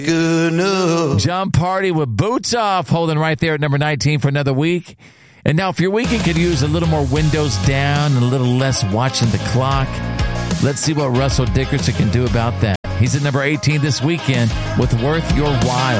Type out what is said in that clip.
Good enough. John Party with Boots Off, holding right there at number 19 for another week. And now if your weekend could use a little more windows down and a little less watching the clock, let's see what Russell Dickerson can do about that. He's at number 18 this weekend with Worth Your While.